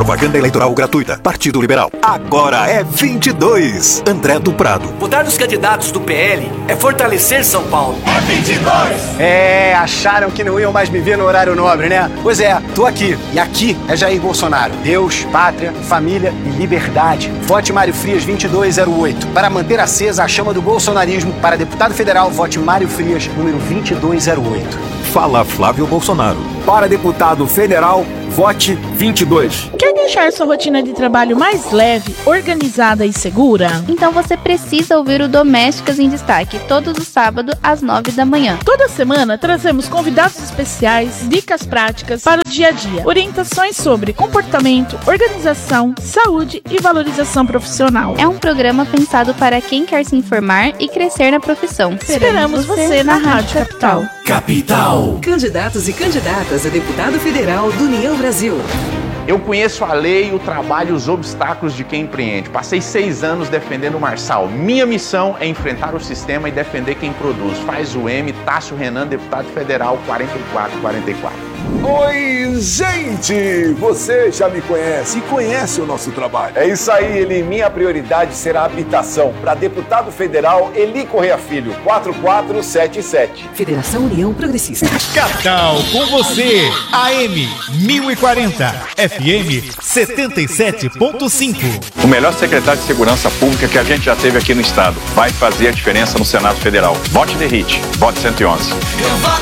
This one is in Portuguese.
Propaganda eleitoral gratuita. Partido Liberal. Agora é 22. André do Prado. Votar nos candidatos do PL é fortalecer São Paulo. É 22! Acharam que não iam mais me ver no horário nobre, né? Pois é, tô aqui. E aqui é Jair Bolsonaro. Deus, pátria, família e liberdade. Vote Mário Frias 2208. Para manter acesa a chama do bolsonarismo, para deputado federal, vote Mário Frias, número 2208. Fala Flávio Bolsonaro. Para deputado federal, vote 22. Quer deixar sua rotina de trabalho mais leve, organizada e segura? Então você precisa ouvir o Domésticas em Destaque, todos os sábados, às 9 da manhã. Toda semana trazemos convidados especiais, dicas práticas para o dia a dia, orientações sobre comportamento, organização, saúde e valorização profissional. É um programa pensado para quem quer se informar e crescer na profissão. Esperamos você na Rádio Capital. Capital. Candidatos e candidatas a deputado federal do União Brasil. Eu conheço a lei, o trabalho e os obstáculos de quem empreende. Passei 6 anos defendendo o Marçal. Minha missão é enfrentar o sistema e defender quem produz. Faz o M, Tássio Renan, deputado federal 4444. Oi, gente! Você já me conhece e conhece o nosso trabalho. É isso aí, Eli. Minha prioridade será a habitação. Para deputado federal, Eli Correia Filho, 4477. Federação União Progressista. Capital, com você. AM 1040. FM 77.5. O melhor secretário de Segurança Pública que a gente já teve aqui no estado. Vai fazer a diferença no Senado Federal. Vote Derrite. Vote 111.